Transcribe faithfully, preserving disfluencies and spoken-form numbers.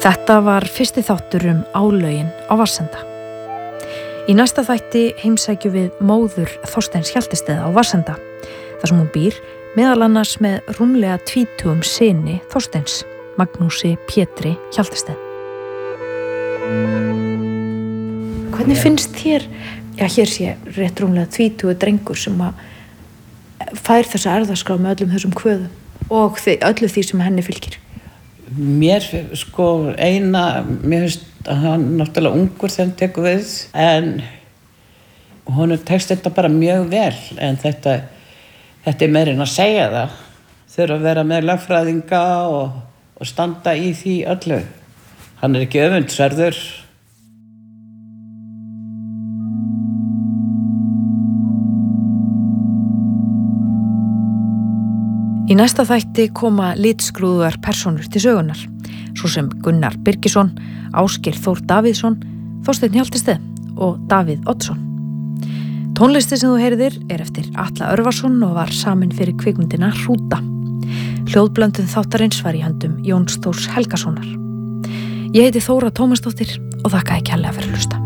Þetta var fyrsti þáttur um álögin á Vatnsenda. Í næsta þætti heimsækjum við móður Þorsteins Hjaltested á Vatnsenda, þar sem hún býr meðal annars með rúmlega tvítugum syni Þorsteins, Magnúsi Pétri Hjaltested. Hvernig finnst þér, já hér sé rétt rúmlega tvítugur drengur sem að fær þessa erfðaskrá með öllum þessum kvöðum og þi- öllu því sem henni fylgir? Mér sko eina, mér finnst að hann náttúrulega ungur þegar hann tekur við, en honum tekst þetta bara mjög vel, en þetta, þetta er meira en að segja það, þurfa að vera með lögfræðinga og, og standa í því öllu. Hann er ekki öfundsverður. Í næsta þætti koma litskrúðugar persónur til sögunar, svo sem Gunnar Birgisson, Ásgeir Þór Davíðsson, Þorsteinn Hjaltested og Davíð Oddsson. Tónlisti sem þú heyrðir er eftir Atla Örvarsson og var samin fyrir kvikmyndina Hrúta. Hljóðblöndun þáttarins var í höndum Jóns Þórs Helgasonar. Ég heiti Þóra Tómasdóttir og þakka kærlega fyrir að hlusta.